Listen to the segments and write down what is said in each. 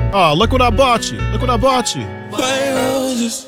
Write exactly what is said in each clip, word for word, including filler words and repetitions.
Oh, look what I bought you. Look what I bought you. White roses.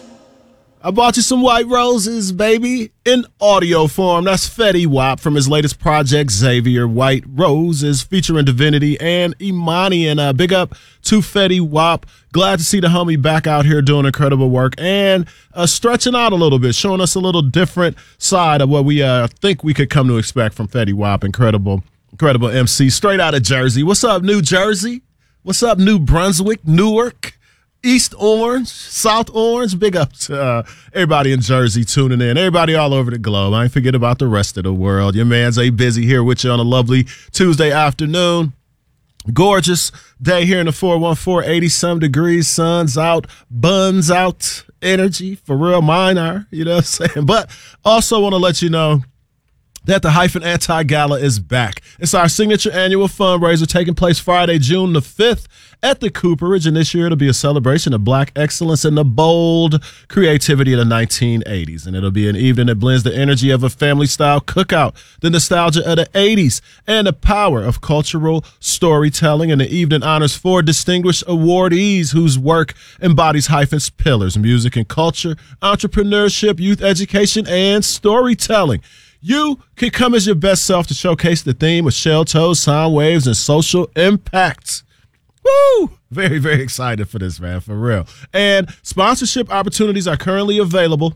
I bought you some white roses, baby, in audio form. That's Fetty Wap from his latest project, Xavier. White Roses, featuring Divinity and Imani. And uh, big up to Fetty Wap. Glad to see the homie back out here doing incredible work and uh, stretching out a little bit, showing us a little different side of what we uh, think we could come to expect from Fetty Wap. Incredible, incredible M C, straight out of Jersey. What's up, New Jersey? What's up, New Brunswick, Newark? East Orange, South Orange, big up to uh, everybody in Jersey tuning in, everybody all over the globe. I ain't forget about the rest of the world. Your man's A Busy here with you on a lovely Tuesday afternoon. Gorgeous day here in the four one four, eighty-some degrees, sun's out, buns out, energy, for real, mine are, you know what I'm saying? But also want to let you know that the Hyphen Anti-Gala is back. It's our signature annual fundraiser taking place Friday, June the fifth at the Cooperage. And this year it'll be a celebration of Black excellence and the bold creativity of the nineteen eighties. And it'll be an evening that blends the energy of a family-style cookout, the nostalgia of the eighties, and the power of cultural storytelling. And the evening honors four distinguished awardees whose work embodies Hyphen's pillars: music and culture, entrepreneurship, youth education, and storytelling. You can come as your best self to showcase the theme of shell toes, sound waves, and social impact. Woo! Very, very excited for this, man, for real. And sponsorship opportunities are currently available,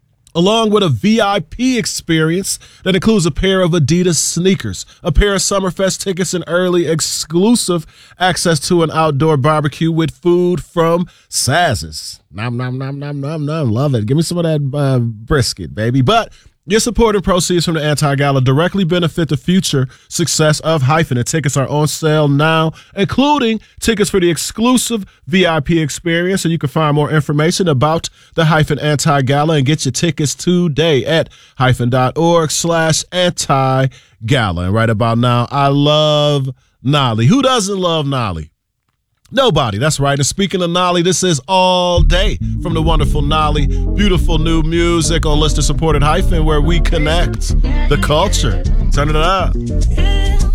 along with a V I P experience that includes a pair of Adidas sneakers, a pair of Summerfest tickets, and early exclusive access to an outdoor barbecue with food from Saz's. Nom, nom, nom, nom, nom, nom. Love it. Give me some of that uh, brisket, baby. But your support and proceeds from the Anti-Gala directly benefit the future success of Hyphen. And tickets are on sale now, including tickets for the exclusive V I P experience. And you can find more information about the Hyphen Anti-Gala and get your tickets today at hyphen.org slash anti-gala. And right about now, I love Nolly. Who doesn't love Nolly? Nobody. That's right. And speaking of Nolly, this is All Day from the wonderful Nolly. Beautiful new music on listener-supported Hyphen, where we connect the culture. Turn it up.